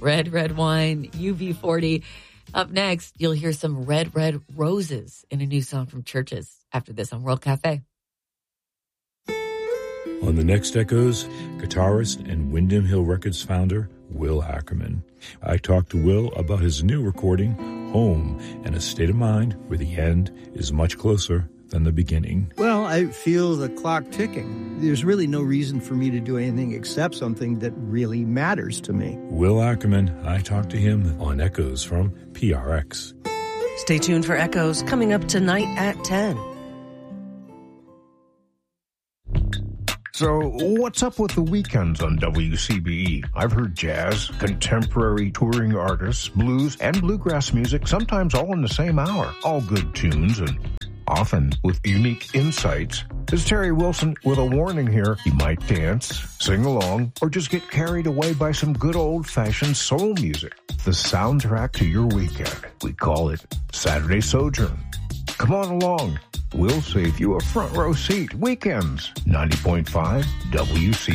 Red, red wine, UB40. Up next, you'll hear some Red, Red Roses in a new song from Churches. After this on World Cafe. On the next Echoes, guitarist and Windham Hill Records founder, Will Ackerman. I talked to Will about his new recording, Home, and a state of mind where the end is much closer than the beginning. Well, I feel the clock ticking. There's really no reason for me to do anything except something that really matters to me. Will Ackerman, I talked to him on Echoes from PRX. Stay tuned for Echoes coming up tonight at 10. So, what's up with the weekends on WCBE? I've heard jazz, contemporary touring artists, blues, and bluegrass music, sometimes all in the same hour. All good tunes and often with unique insights. This is Terry Wilson with a warning here. You might dance, sing along, or just get carried away by some good old-fashioned soul music. The soundtrack to your weekend. We call it Saturday Sojourn. Come on along. We'll save you a front row seat. Weekends, 90.5 WC.